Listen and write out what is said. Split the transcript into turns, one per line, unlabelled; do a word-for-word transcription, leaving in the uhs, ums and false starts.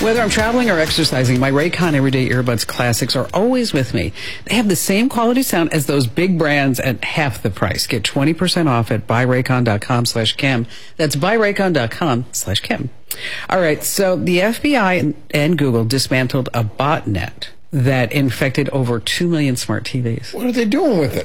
Whether I'm traveling or exercising, my Raycon Everyday Earbuds Classics are always with me. They have the same quality sound as those big brands at half the price. Get twenty percent off at buyraycon.com slash Kim. That's buyraycon.com slash Kim. All right, so the F B I and, and Google dismantled a botnet that infected over two million smart T Vs.
What are they doing with it?